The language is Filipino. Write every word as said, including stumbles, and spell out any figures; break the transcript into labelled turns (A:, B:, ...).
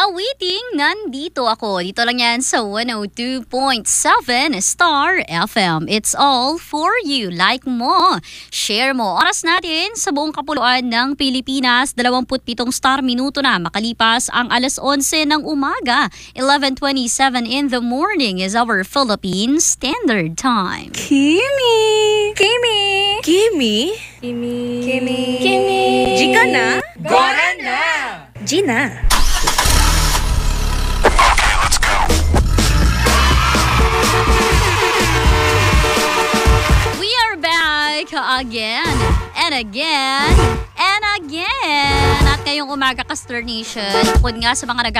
A: awiting nandito ako. Dito lang yan sa one oh two point seven Star F M. It's all for you. Like mo, share mo. Oras natin sa buong kapuluan ng Pilipinas, dalawampu't pitong star minuto na makalipas ang alas onse ng umaga. eleven twenty-seven in the morning is our Philippine Standard Time.
B: Kimi!
C: Kimi!
B: Kimi!
C: Kimi!
B: Kimi!
C: Kimi!
B: Jika na?
C: Gora na!
B: Gina!
A: We are back again and again and again. At ngayong umaga, Kastar Nation, bukod nga sa mga nag